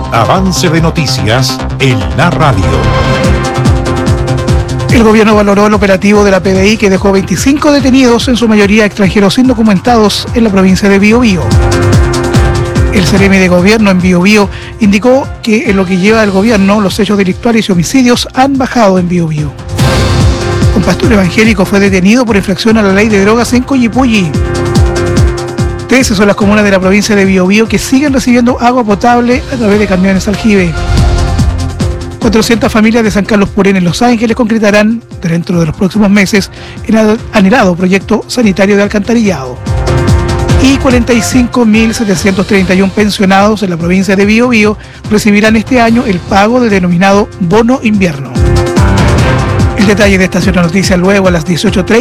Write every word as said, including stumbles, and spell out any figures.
Avance de noticias en la radio. El gobierno valoró el operativo de la P D I que dejó veinticinco detenidos, en su mayoría extranjeros indocumentados, en la provincia de Biobío. El C E R E M de gobierno en Biobío indicó que en lo que lleva el gobierno, los hechos delictuales y homicidios han bajado en Biobío. Un pastor evangélico fue detenido por infracción a la ley de drogas en Coyipulli. trece son las comunas de la provincia de Biobío que siguen recibiendo agua potable a través de camiones aljibe. cuatrocientas familias de San Carlos Purén en Los Ángeles concretarán dentro de los próximos meses el anhelado proyecto sanitario de alcantarillado. Y cuarenta y cinco mil setecientos treinta y uno pensionados en la provincia de Biobío recibirán este año el pago del denominado bono invierno. El detalle de esta noticias luego a las dieciocho treinta.